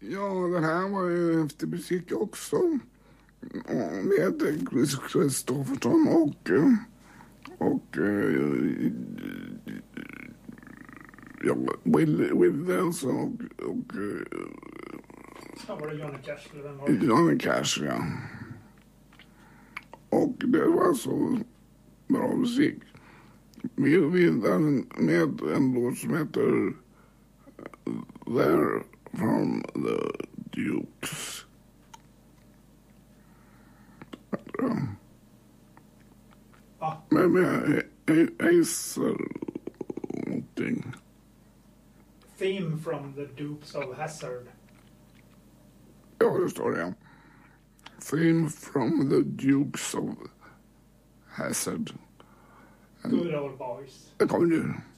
Ja, den här var ju efter musik också. Med Chris Kristofferson och ja, Will Nelson och Ja, var det Johnny Cash eller vem var det? Johnny Cash, ja. Och det var så bra musik. Vi vidare med en låt som heter There from the Dukes. Ja. Med Acer någonting. Theme from the Dukes of Hazzard. Ja, det står det. Theme from the Dukes of Hazzard. Good old boys. Det kommer nu.